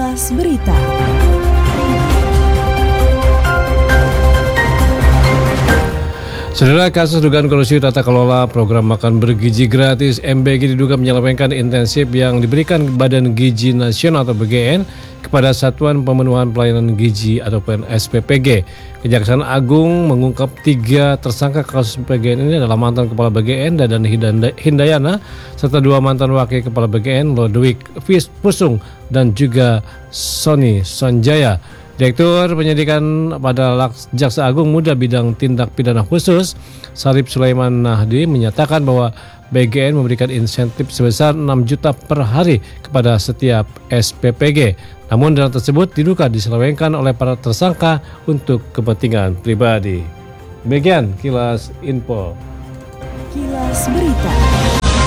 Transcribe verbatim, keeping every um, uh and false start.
Kilas Berita. Saudara, kasus dugaan korupsi tata kelola program makan bergizi gratis M B G diduga menyelewengkan intensif yang diberikan Badan Gizi Nasional atau B G N kepada Satuan Pemenuhan Pelayanan Gizi atau S P P G. Kejaksaan Agung mengungkap tiga tersangka kasus B G N ini adalah mantan Kepala B G N Dadan Hindayana serta dua mantan Wakil Kepala B G N Lodwig Pusung dan juga Sony Sonjaya. Direktur Penyidikan pada Jaksa Agung Muda Bidang Tindak Pidana Khusus Sarip Sulaiman Nahdi menyatakan bahwa B G N memberikan insentif sebesar enam juta per hari kepada setiap S P P G. Namun dana tersebut diduga diselewengkan oleh para tersangka untuk kepentingan pribadi. Demikian Kilas Info. Kilas Berita.